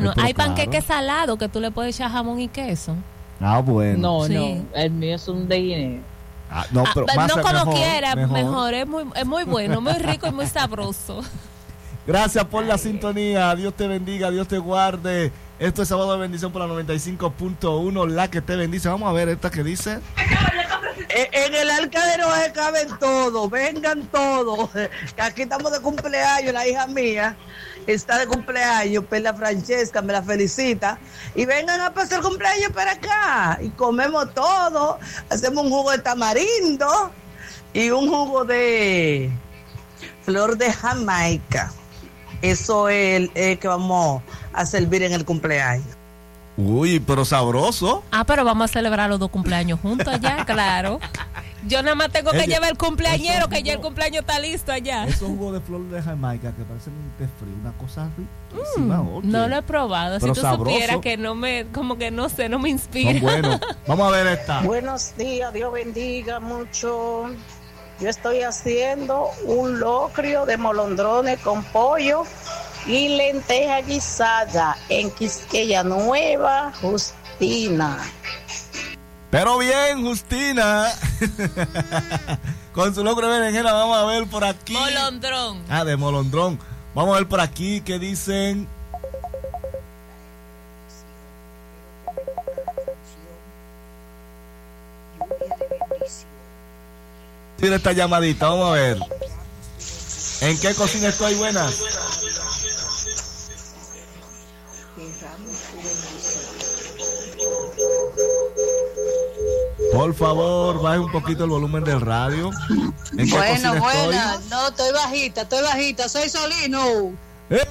bueno. pero Hay claro. panqueques salados que tú le puedes echar jamón y queso. Ah, bueno. No, Sí. no, el mío es un de guineo. No, pero más no como mejor, quiera, mejor. Es muy bueno, muy rico y muy sabroso. Gracias por la sintonía. Dios te bendiga, Dios te guarde. Esto es Sábado de Bendición por la 95.1, la que te bendice. Vamos a ver esta que dice. En el arca de Noé caben todos, vengan todos. Que aquí estamos de cumpleaños, la hija mía está de cumpleaños, Perla Francesca, me la felicita. Y vengan a pasar el cumpleaños para acá. Y comemos todo. Hacemos un jugo de tamarindo y un jugo de flor de Jamaica. Eso es el que vamos a servir en el cumpleaños. Uy, pero sabroso. Pero vamos a celebrar los 2 cumpleaños juntos allá, claro. Yo nada más tengo que llevar el cumpleañero, que ya el cumpleaños está listo allá. Es un jugo de flor de Jamaica que parece un té frío, una cosa riquísima. No lo he probado. Pero si tú sabroso. supieras que no me, como que no sé, no me inspira. Son buenos. Vamos a ver esta. Buenos días, Dios bendiga mucho. Yo estoy haciendo un locrio de molondrones con pollo y lenteja guisada en Quisqueya Nueva, Justina. Pero bien, Justina. Con su locro de berenjena, vamos a ver por aquí. Molondrón. De molondrón. Vamos a ver por aquí qué dicen. Tira esta llamadita, vamos a ver. ¿En qué cocina estoy? Buenas. Por favor, baje un poquito el volumen del radio. ¿En qué cocina estoy? No, estoy bajita, soy Solino. ¡Hey!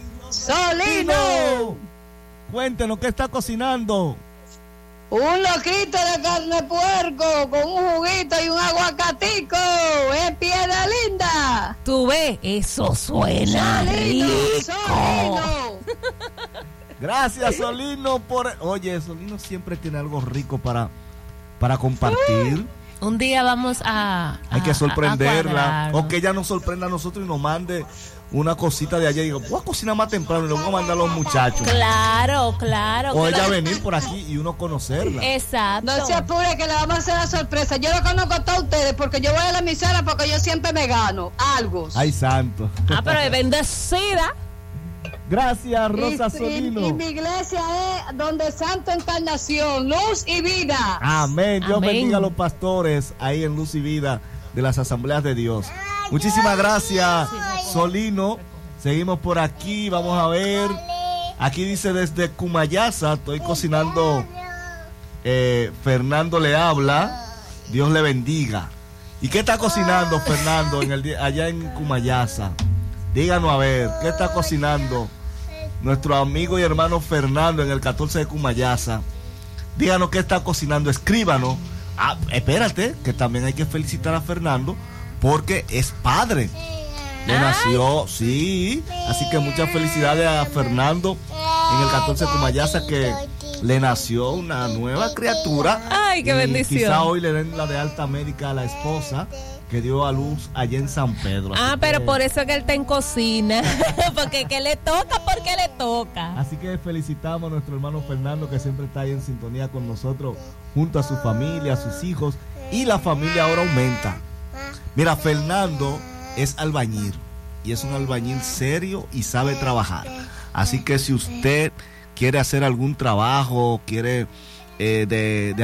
Solino. Cuéntenos, ¿qué está cocinando? Un loquito de carne de puerco con un juguito y un aguacatico. ¡Es piedra linda! Tú ves, eso suena rico. Solino. Gracias, Solino, por... Oye, Solino siempre tiene algo rico para compartir. Un día vamos Hay que sorprenderla. a O que ella nos sorprenda a nosotros y nos mande una cosita de allá y digo, voy a cocinar más temprano y le voy a mandar a los muchachos. Claro. O ella venir por aquí y uno conocerla. Exacto. No se apure que le vamos a hacer la sorpresa. Yo lo conozco a todos ustedes porque yo voy a la emisora porque yo siempre me gano algo. Ay, santo. Pero es bendecida. Gracias, Rosa Solino. Y mi iglesia es donde Santo Encarnación, luz y vida. Amén. Dios Amén. bendiga a los pastores ahí en Luz y Vida de las Asambleas de Dios. Muchísimas gracias, Solino. Seguimos por aquí, vamos a ver. Aquí dice desde Cumayasa, estoy cocinando. Fernando le habla. Dios le bendiga. ¿Y qué está cocinando Fernando allá en Cumayasa? Díganos a ver, ¿qué está cocinando nuestro amigo y hermano Fernando en el 14 de Cumayasa? Díganos qué está cocinando, escríbanos. Espérate, que también hay que felicitar a Fernando porque es padre. Le nació, sí. Así que muchas felicidades a Fernando en el 14 de Cumayasa, que le nació una nueva criatura. Ay, qué bendición. Quizá hoy le den la de alta médica a la esposa que dio a luz allá en San Pedro. Pero por eso es que él está en cocina. Porque que le toca, porque le toca. Así que felicitamos a nuestro hermano Fernando, que siempre está ahí en sintonía con nosotros, junto a su familia, a sus hijos, y la familia ahora aumenta. Mira, Fernando es albañil, y es un albañil serio y sabe trabajar. Así que si usted quiere hacer algún trabajo, quiere de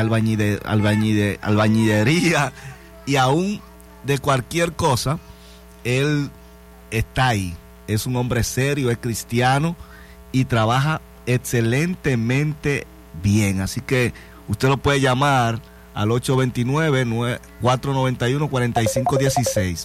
albañilería y aún de cualquier cosa, él está ahí. Es un hombre serio, es cristiano y trabaja excelentemente bien. Así que usted lo puede llamar al 829-491-4516.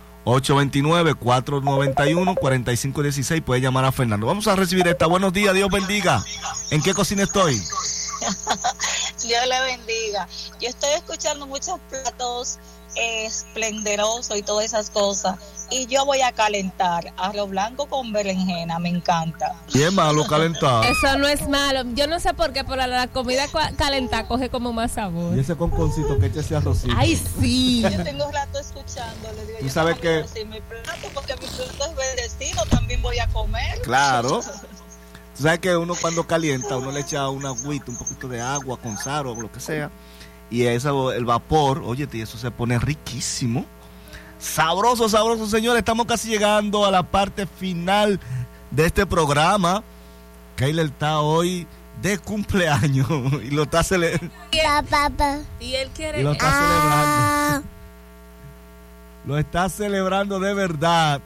829-491-4516. Puede llamar a Fernando. Vamos a recibir esta. Buenos días, Dios bendiga. ¿En qué cocina estoy? Dios le bendiga. Yo estoy escuchando muchos platos esplendorosos y todas esas cosas. Y yo voy a calentar arroz blanco con berenjena, me encanta. Bien malo calentar. Eso no es malo. Yo no sé por qué, pero la comida calentada coge como más sabor. Y ese conconcito que eche ese arrocito. Ay, sí. Yo tengo un rato escuchándole. Digo, Tú sabes que... mi plato, porque mi plato es bendecido, también voy a comer. Claro. Tú sabes que uno cuando calienta, uno le echa una agüita, un poquito de agua con sal o lo que sea, y eso, el vapor, oye, y eso se pone riquísimo. Sabroso, sabroso, señores. Estamos casi llegando a la parte final de este programa. Keiler está hoy de cumpleaños y lo está celebrando. Y él quiere. Y lo está celebrando. Lo está celebrando de verdad.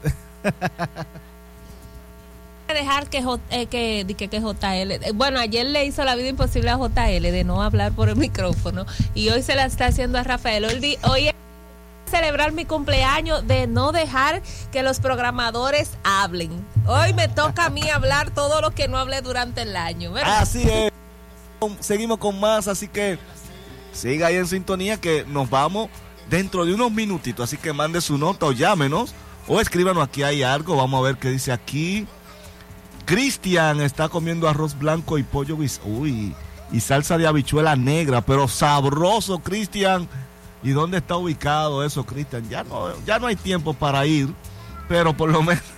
Dejar que JL, bueno, ayer le hizo la vida imposible a JL de no hablar por el micrófono y hoy se la está haciendo a Rafael. Hoy es celebrar mi cumpleaños de no dejar que los programadores hablen. Hoy me toca a mí hablar todo lo que no hablé durante el año, ¿verdad? Así es. Seguimos con más, así que siga ahí en sintonía que nos vamos dentro de unos minutitos, así que mande su nota o llámenos o escríbanos, aquí hay algo, vamos a ver qué dice aquí. Cristian está comiendo arroz blanco y pollo y salsa de habichuela negra, pero sabroso, Cristian. ¿Y dónde está ubicado eso, Cristian? Ya no hay tiempo para ir, pero por lo menos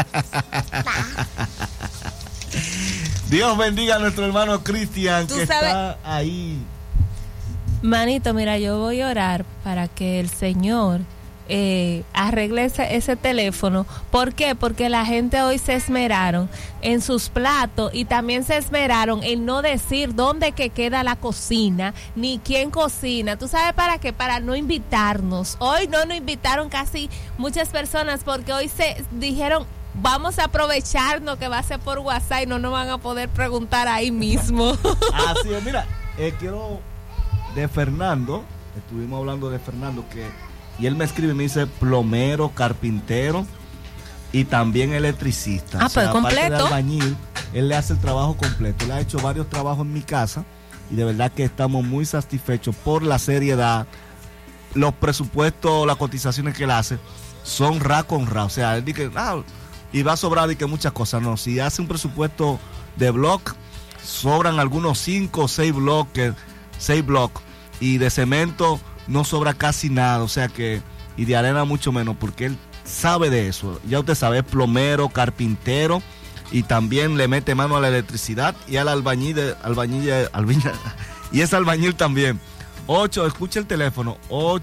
Dios bendiga a nuestro hermano Cristian, que está ahí. Manito, mira, yo voy a orar para que el Señor arregle ese teléfono. ¿Por qué? Porque la gente hoy se esmeraron en sus platos y también se esmeraron en no decir dónde que queda la cocina ni quién cocina. ¿Tú sabes para qué? Para no invitarnos. Hoy no nos invitaron casi muchas personas porque hoy se dijeron vamos a aprovecharnos que va a ser por WhatsApp y no nos van a poder preguntar ahí mismo. Así es, mira, quiero de Fernando, estuvimos hablando de Fernando y él me escribe y me dice plomero, carpintero y también electricista. Ah, pues completo. De albañil, él le hace el trabajo completo. Él ha hecho varios trabajos en mi casa y de verdad que estamos muy satisfechos por la seriedad. Los presupuestos, las cotizaciones que él hace son ra con ra. O sea, él dice, y va a sobrar y que muchas cosas. No, si hace un presupuesto de block, sobran algunos 5 o 6 bloques, 6 blocks, y de cemento no sobra casi nada, o sea que, y de arena mucho menos, porque él sabe de eso. Ya usted sabe, es plomero, carpintero, y también le mete mano a la electricidad y al albañil, y es albañil también. Escucha el teléfono,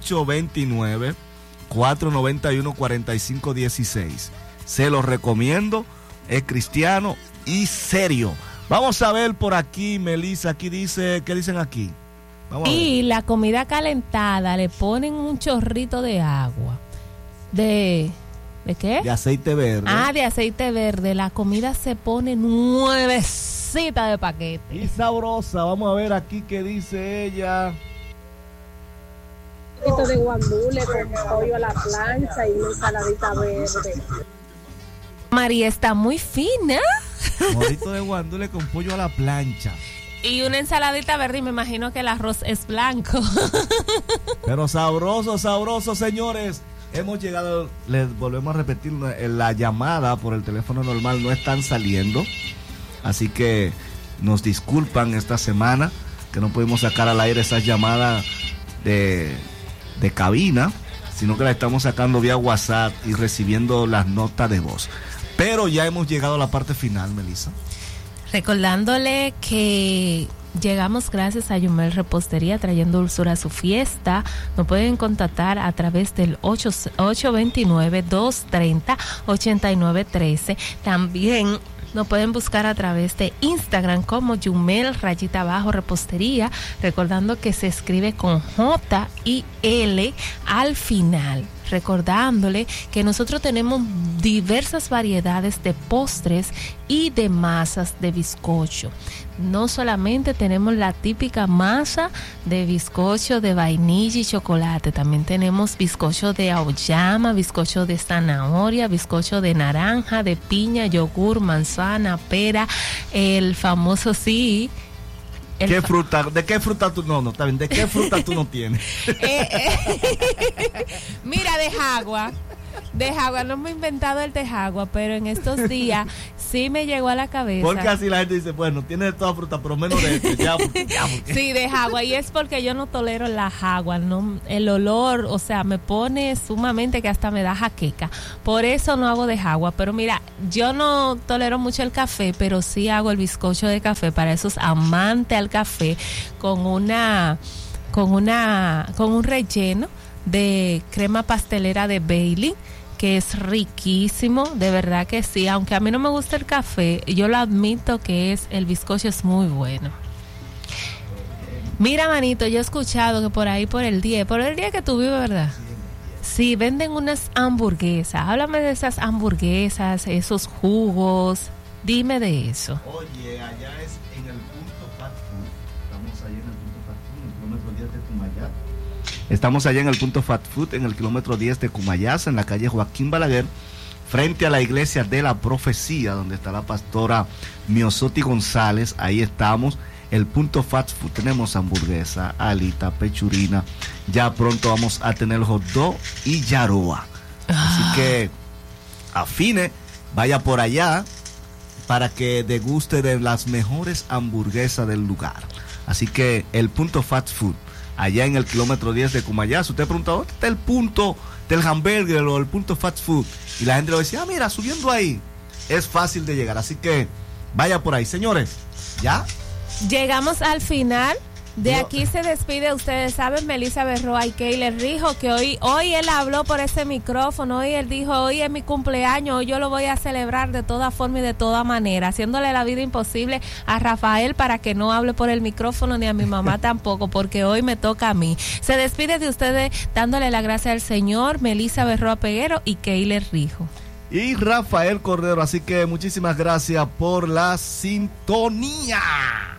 829-491-4516. Se lo recomiendo, es cristiano y serio. Vamos a ver por aquí, Melissa, aquí dice, ¿qué dicen aquí? Y la comida calentada le ponen un chorrito de agua. ¿De qué? De aceite verde. De aceite verde. La comida se pone nuevecita de paquete. Y sabrosa. Vamos a ver aquí qué dice ella. Un poquito de guandule con pollo a la plancha y una ensaladita verde. María está muy fina. Morito de guandule con pollo a la plancha. Y una ensaladita verde y me imagino que el arroz es blanco. Pero sabroso, sabroso, señores. Hemos llegado, les volvemos a repetir, la llamada por el teléfono normal no están saliendo. Así que nos disculpan esta semana que no pudimos sacar al aire esas llamadas de cabina, sino que la estamos sacando vía WhatsApp y recibiendo las notas de voz. Pero ya hemos llegado a la parte final, Melissa. Recordándole que llegamos gracias a Yumel Repostería, trayendo dulzura a su fiesta. Nos pueden contactar a través del 829-230-8913. También nos pueden buscar a través de Instagram como Yumel_Repostería, recordando que se escribe con J y L al final. Recordándole que nosotros tenemos diversas variedades de postres y de masas de bizcocho. No solamente tenemos la típica masa de bizcocho de vainilla y chocolate, también tenemos bizcocho de auyama, bizcocho de zanahoria, bizcocho de naranja, de piña, yogur, manzana, pera, el famoso ¿De qué fruta tú? No, está bien. ¿De qué fruta tú no tienes? Mira, de jagua. De jagua, no me he inventado el de jagua, pero en estos días sí me llegó a la cabeza. Porque así la gente dice, bueno, tiene de toda fruta, pero menos de este, ya, porque. Sí, de jagua, y es porque yo no tolero la jagua, no, el olor, o sea, me pone sumamente que hasta me da jaqueca. Por eso no hago de jagua, pero mira, yo no tolero mucho el café, pero sí hago el bizcocho de café para esos amantes al café con un relleno de crema pastelera de Bailey, que es riquísimo, de verdad que sí, aunque a mí no me gusta el café, yo lo admito que el bizcocho es muy bueno. Mira, manito, yo he escuchado que por ahí por el día que tú vives, ¿verdad? Sí, venden unas hamburguesas. Háblame de esas hamburguesas, esos jugos, dime de eso. Oye, allá es en el punto Fat Food. Estamos allá en el punto Fat Food, en el kilómetro 10 de Cumayasa. Estamos allá en el punto Fat Food, en el kilómetro 10 de Cumayasa, en la calle Joaquín Balaguer, frente a la iglesia de la Profecía, donde está la pastora Miosotti González. Ahí estamos, el punto Fat Food. Tenemos hamburguesa, alita, pechurina. Ya pronto vamos a tener hot dog y yaroa. Así que afine, vaya por allá para que deguste de las mejores hamburguesas del lugar. Así que el punto Fat Food, allá en el kilómetro 10 de Cumayasa. Usted pregunta, ¿dónde está el punto del hamburger o el punto Fast Food? Y la gente le decía, mira, subiendo ahí es fácil de llegar. Así que vaya por ahí, señores. ¿Ya? Llegamos al final. De aquí se despide, ustedes saben, Melissa Berroa y Keiler Rijo, que hoy él habló por ese micrófono, hoy él dijo, hoy es mi cumpleaños, hoy yo lo voy a celebrar de toda forma y de toda manera, haciéndole la vida imposible a Rafael para que no hable por el micrófono, ni a mi mamá tampoco, porque hoy me toca a mí. Se despide de ustedes dándole la gracia al Señor, Melissa Berroa Peguero y Keiler Rijo. Y Rafael Cordero, así que muchísimas gracias por la sintonía.